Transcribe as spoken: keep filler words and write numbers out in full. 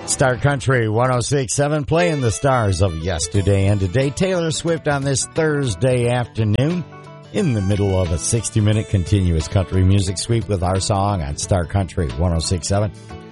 Star Country one oh six point seven, playing the stars of yesterday and today. Taylor Swift on this Thursday afternoon in the middle of a sixty-minute continuous country music sweep with our song on Star Country one oh six point seven.